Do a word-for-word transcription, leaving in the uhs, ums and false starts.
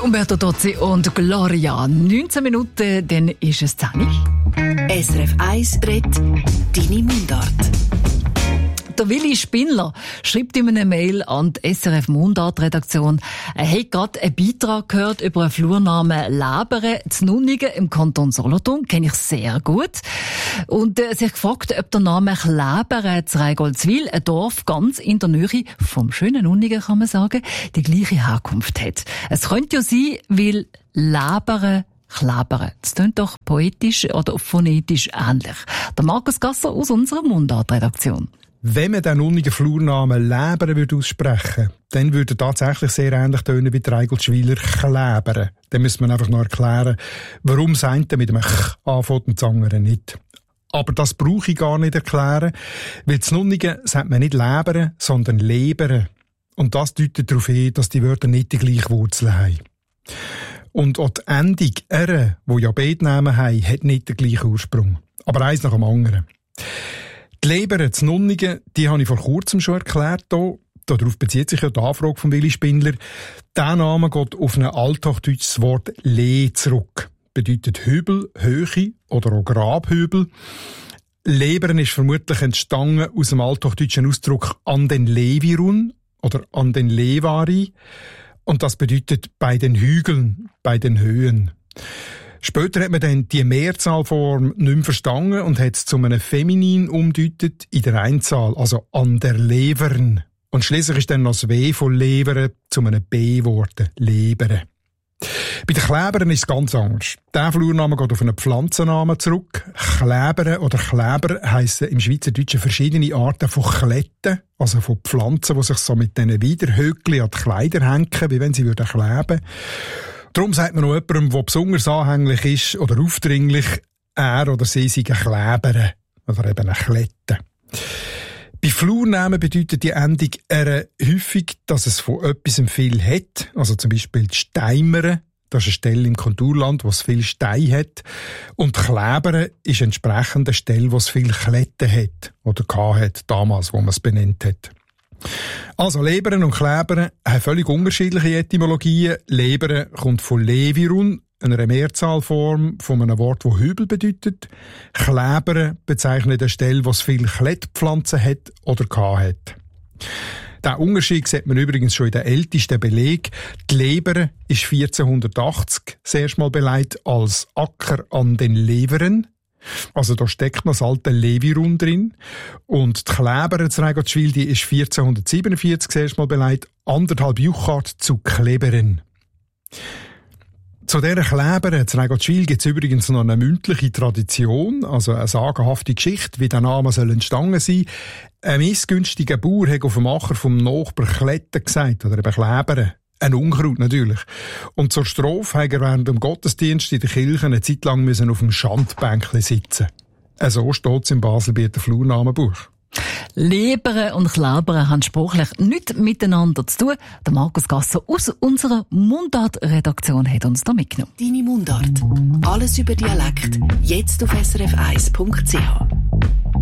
Umberto Tozzi und Gloria. neunzehn Minuten, dann ist es zehn. S R F eins redet deine Mundart. Der Willi Spindler schreibt in einer Mail an die S R F Mundart-Redaktion, er hat gerade einen Beitrag gehört über einen Flurnamen Läbere zu Nunningen im Kanton Solothurn. Kenne ich sehr gut. Und äh, sich gefragt, ob der Name Läbere zu Reigoldswil, ein Dorf ganz in der Nähe vom schönen Nunningen, kann man sagen, die gleiche Herkunft hat. Es könnte ja sein, weil Läbere Klebere. Das klingt doch poetisch oder phonetisch ähnlich. Der Markus Gasser aus unserer Mundart-Redaktion. Wenn man den unnigen Flurnamen Läbere würde aussprechen, dann würde er tatsächlich sehr ähnlich tönen wie die Reigoldswiler Klebere. Dann müsste man einfach noch erklären, warum das eine mit einem Ch anfängt und das andere nicht. Aber das brauche ich gar nicht erklären, weil zu Nunningen sagt man nicht Läbere, sondern Lebere. Und das deutet darauf hin, dass die Wörter nicht die gleiche Wurzel haben. Und auch die Endung «ere», die ja beide Namen haben, hat nicht den gleichen Ursprung. Aber eins nach dem anderen. Die Lebere zu Nunningen, die habe ich vor kurzem schon erklärt. Hier. Darauf bezieht sich ja die Anfrage von Willi Spindler. Der Name geht auf ein althochdeutsches Wort «le» zurück. Bedeutet Hübel, Höhe oder auch Grabhübel. Leberen ist vermutlich entstanden aus dem althochdeutschen Ausdruck «an den Levirun» oder «an den Levari». Und das bedeutet «bei den Hügeln», «bei den Höhen». Später hat man dann die Mehrzahlform nicht mehr verstanden und hat es zu einem Feminin umdeutet in der Einzahl, also «an der Levern». Und schliesslich ist dann noch das W von «levere» zu einem B geworden, «lebere». Bei den Klebern ist es ganz anders. Der Flurname geht auf einen Pflanzennamen zurück. Klebere oder Kleber heissen im Schweizerdeutschen verschiedene Arten von Kletten, also von Pflanzen, die sich so mit diesen Widerhöckchen an die Kleider hängen, wie wenn sie würden kleben. Darum sagt man noch jemandem, der besonders anhänglich ist oder aufdringlich, er oder sie sei ein Kleber oder eben eine Klette. Bei Flurnamen bedeutet die Endung «ere» häufig, dass es von etwas viel hat, also zum Beispiel die Steimere, das ist eine Stelle im Konturland, wo es viel Stein hat, und Klebere ist entsprechend eine Stelle, wo es viel Kletten hat oder hat, damals, wo man es benannt hat. Also Leberen und Kleberen haben völlig unterschiedliche Etymologien. Leberen kommt von Levirun, einer Mehrzahlform von einem Wort, das Hübel bedeutet. Kleberen bezeichnet eine Stelle, wo es viele Klettpflanzen hat oder hat. Diesen Unterschied sieht man übrigens schon in den ältesten Belegen. Die Lebere ist vierzehnhundertachtzig das erste Mal belegt als Acker an den Leveren. Also da steckt noch das alte Levirun drin. Und die Klebere zu Reigoldswil, die ist vierzehnhundertsiebenundvierzig das erste Mal belegt, anderthalb Juchart zu Kleberen. Zu dieser Klebere zu Reigoldswil gibt es übrigens noch eine mündliche Tradition, also eine sagenhafte Geschichte, wie der Name soll entstanden sein. Ein missgünstiger Bauer hat auf dem Acher vom Nachbar Kletten gesagt, oder eben Klebere. Ein Unkraut natürlich. Und zur Strophe hat er während dem Gottesdienst in der Kirche eine Zeit lang müssen auf dem Schandbänkchen sitzen. So steht es im Baselbieter Flurnamenbuch. Lebere und Klebere haben sprachlich nichts miteinander zu tun. Der Markus Gasser aus unserer Mundart-Redaktion hat uns da mitgenommen. Deine Mundart. Alles über Dialekt. Jetzt auf S R F eins Punkt C H.